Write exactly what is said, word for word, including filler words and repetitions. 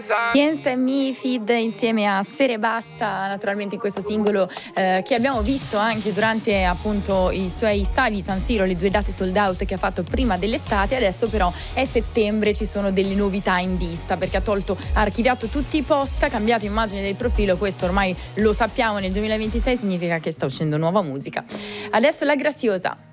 Piensa e Mifid insieme a Sfere Basta, naturalmente in questo singolo eh, che abbiamo visto anche durante appunto i suoi stadi San Siro, le due date sold out che ha fatto prima dell'estate. Adesso però è settembre, ci sono delle novità in vista perché ha tolto, ha archiviato tutti i post, ha cambiato immagine del profilo. Questo ormai lo sappiamo, nel duemilaventisei significa che sta uscendo nuova musica. Adesso La Graziosa.